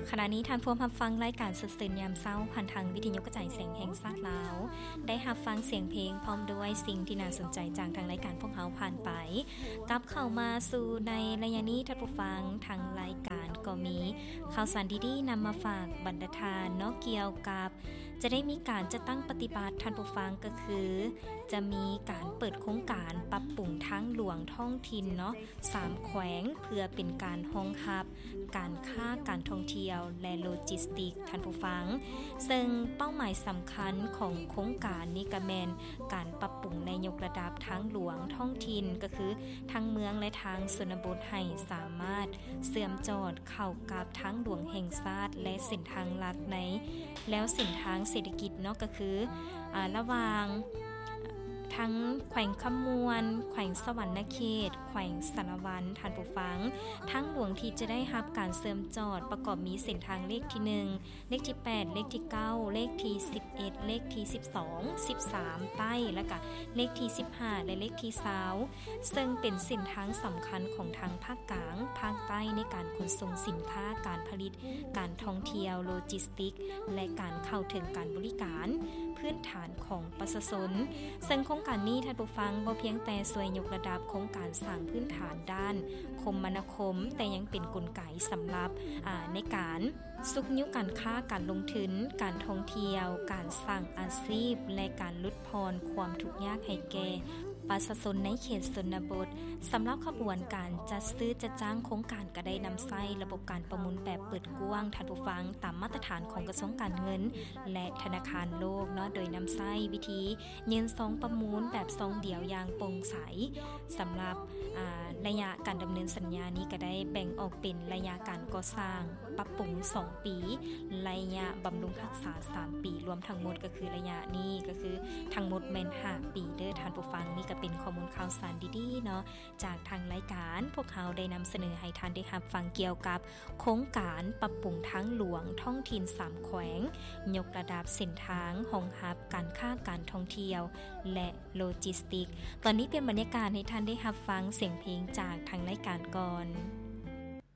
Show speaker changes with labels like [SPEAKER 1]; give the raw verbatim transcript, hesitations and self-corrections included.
[SPEAKER 1] ขณะนี้ท่านผู้รับฟังรายการสดตื่นยามเช้าผ่านทางวิทยุกระจายเสียงแห่งชาติลาวได้รับฟังเสียงเพลงพร้อมด้วยสิ่งที่น่าสนใจจากทางรายการพวกเราผ่านไปกลับเข้ามาสู่ในระยะนี้ท่านผู้ฟังทางรายการก็มีข่าวสารดีๆนำมาฝากบรรดาทานเนาะเกี่ยวกับจะได้มีการจะตั้งปฏิบัติท่านผู้ฟังก็คือจะมีการเปิดโครงการปรับปรุงทางหลวงท้องถิ่นเนาะสามแขวงเพื่อเป็นการรองรับการค้าการท่องเที่ยวและโลจิสติกท่านผู้ฟังซึ่งเป้าหมายสำคัญของโครงการนี้ก็แม่นการปรับปรุงในยกระดับทางหลวงท้องถิ่นก็คือทางเมืองและทางชนบทให้สามารถเชื่อมจอดเข้ากับทางหลวงแห่งชาติและเส้นทางหลักในแล้วเส้นทางเศรษฐกิจเนาะก็คืออ่าระหว่างทั้งแขวงคำมวลแขวงสวรรณเขตแขวงสารวันท่านผู้ฟังทั้งหลวงที่จะได้รับการเสริมจอดประกอบมีเส้นทางเลขที่หนึ่งเลขที่แปดเลขที่เก้าเลขที่สิบเอ็ดเลขที่สิบสอง สิบสามใต้และก็เลขที่สิบห้าและเลขที่ยี่สิบซึ่งเป็นเส้นทางสำคัญของทางภาคกลางภาคใต้ในการขนส่งสินค้าการผลิตการท่องเที่ยวโลจิสติกและการเข้าถึงการบริการพื้นฐานของประชาชนซึ่งโครงการนี้ท่านผู้ฟังบ่เพียงแต่ช่วยยกระดับโครงการสร้างพื้นฐานด้านคมนาคมแต่ยังเป็นกลไกสำหรับในการสุขยุการค้าการลงทุนการท่องเที่ยวการสร้างอาชีพและการลดพรความทุกข์ยากให้แก่ประชาชนในเขตชนบทสำหรับขบวนการจัดซื้อจัดจ้างโครงการก็ได้นำใช้ระบบการประมูลแบบเปิดกว้างท่านผู้ฟังตามมาตรฐานของกระทรวงการเงินและธนาคารโลกเนาะโดยนำใช้วิธียื่นซองประมูลแบบซองเดี่ยวอย่างโปร่งใสสำหรับระยะการดำเนินสัญญานี้ก็ได้แบ่งออกเป็นระยะการก่อสร้างปรับปรุงสองปีระยะบำรุงรักษาสามปีรวมทั้งหมดก็คือระยะนี้ก็คือทั้งหมดแม่นห้าปีเด้อท่านผู้ฟังนี่ก็เป็นข้อมูลข่าวสารดีๆเนาะจากทางรายการพวกเขาได้นำเสนอให้ท่านได้รับฟังเกี่ยวกับโครงการปรับปรุงทางหลวงท้องถิ่นสามแขวงยกระดับเส้นทางรองรับการค้าการท่องเที่ยวและโลจิสติกตอนนี้เป็นบรรยากาศให้ท่านได้รับฟังเสียงเพลงจากทางรายการก่อน